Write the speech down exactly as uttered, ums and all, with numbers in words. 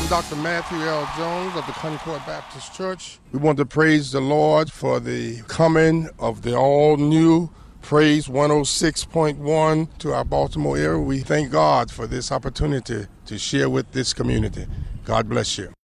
I'm Doctor Matthew L. Jones of the Concord Baptist Church. We want to praise the Lord for the coming of the all-new Praise one oh six point one to our Baltimore area. We thank God for this opportunity to share with this community. God bless you.